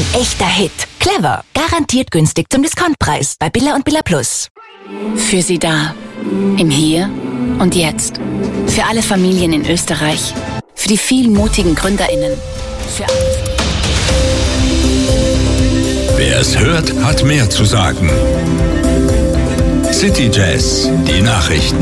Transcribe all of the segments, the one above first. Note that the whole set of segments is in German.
echter Hit. Clever. Garantiert günstig zum Discountpreis bei Billa und Billa Plus. Für Sie da. Im Hier und Jetzt. Für alle Familien in Österreich. Für die vielen mutigen GründerInnen. Für alle. Wer es hört, hat mehr zu sagen. City Jazz, die Nachrichten.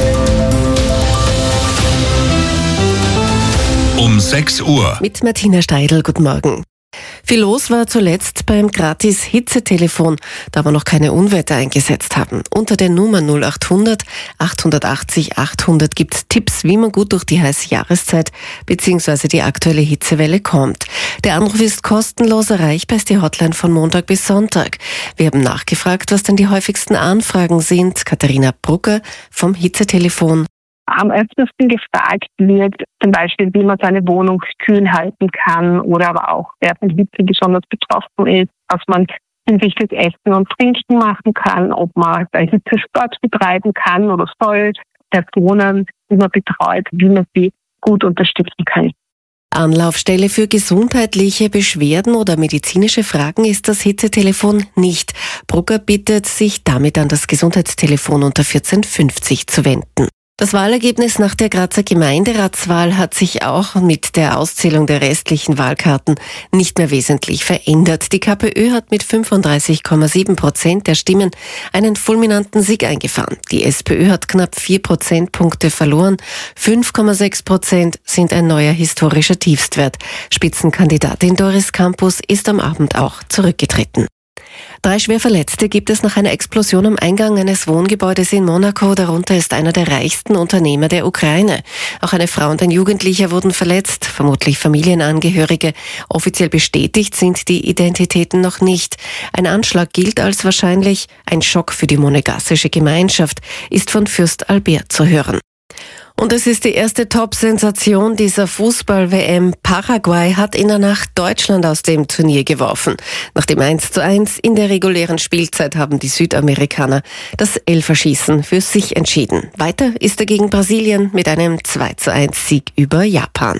Um 6 Uhr. Mit Martina Steidl, guten Morgen. Viel los war zuletzt beim Gratis-Hitzetelefon, da wir noch keine Unwetter eingesetzt haben. Unter der Nummer 0800 880 800 gibt's Tipps, wie man gut durch die heiße Jahreszeit bzw. die aktuelle Hitzewelle kommt. Der Anruf ist kostenlos, erreichbar ist die Hotline von Montag bis Sonntag. Wir haben nachgefragt, was denn die häufigsten Anfragen sind. Katharina Brugger vom Hitzetelefon. Am öftesten gefragt wird zum Beispiel, wie man seine Wohnung kühl halten kann oder aber auch, wer von Hitze besonders betroffen ist, was man hinsichtlich Essen und Trinken machen kann, ob man bei Hitze Sport betreiben kann oder soll, Personen, die man betreut, wie man sie gut unterstützen kann. Anlaufstelle für gesundheitliche Beschwerden oder medizinische Fragen ist das Hitzetelefon nicht. Brugger bittet, sich damit an das Gesundheitstelefon unter 1450 zu wenden. Das Wahlergebnis nach der Grazer Gemeinderatswahl hat sich auch mit der Auszählung der restlichen Wahlkarten nicht mehr wesentlich verändert. Die KPÖ hat mit 35,7% der Stimmen einen fulminanten Sieg eingefahren. Die SPÖ hat knapp 4 Prozentpunkte verloren. 5,6% sind ein neuer historischer Tiefstwert. Spitzenkandidatin Doris Campus ist am Abend auch zurückgetreten. 3 Schwerverletzte gibt es nach einer Explosion am Eingang eines Wohngebäudes in Monaco. Darunter ist einer der reichsten Unternehmer der Ukraine. Auch eine Frau und ein Jugendlicher wurden verletzt, vermutlich Familienangehörige. Offiziell bestätigt sind die Identitäten noch nicht. Ein Anschlag gilt als wahrscheinlich. Ein Schock für die monegassische Gemeinschaft ist von Fürst Albert zu hören. Und es ist die erste Top-Sensation dieser Fußball-WM. Paraguay hat in der Nacht Deutschland aus dem Turnier geworfen. Nach dem 1:1 in der regulären Spielzeit haben die Südamerikaner das Elferschießen für sich entschieden. Weiter ist er gegen Brasilien mit einem 2:1 Sieg über Japan.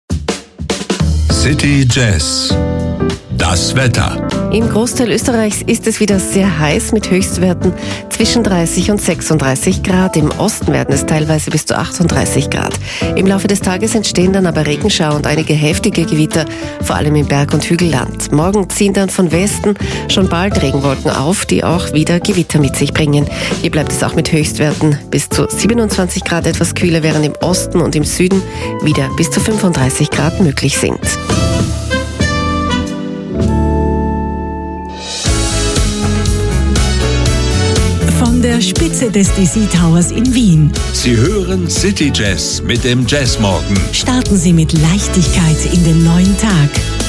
City Jazz. Das Wetter. Im Großteil Österreichs ist es wieder sehr heiß mit Höchstwerten zwischen 30 und 36 Grad. Im Osten werden es teilweise bis zu 38 Grad. Im Laufe des Tages entstehen dann aber Regenschauer und einige heftige Gewitter, vor allem im Berg- und Hügelland. Morgen ziehen dann von Westen schon bald Regenwolken auf, die auch wieder Gewitter mit sich bringen. Hier bleibt es auch mit Höchstwerten bis zu 27 Grad etwas kühler, während im Osten und im Süden wieder bis zu 35 Grad möglich sind. Von der Spitze des DC Towers in Wien. Sie hören City Jazz mit dem Jazzmorgen. Starten Sie mit Leichtigkeit in den neuen Tag.